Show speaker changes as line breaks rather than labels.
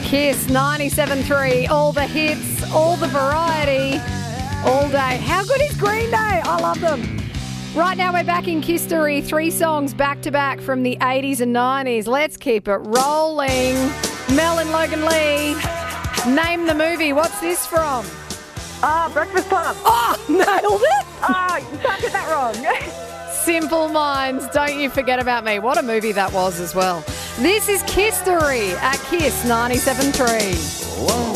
Kiss 97.3, all the hits, all the variety, all day. How good is Green Day? I love them. Right now we're back in Kistery, 3 songs back to back from the 80s and 90s. Let's keep it rolling. Mel and Logan Lee, name the movie. What's this from?
Breakfast Club.
Oh, nailed it.
You can't get that wrong.
Simple Minds, Don't You Forget About Me. What a movie that was as well. This is Kistery at Kiss 97.3.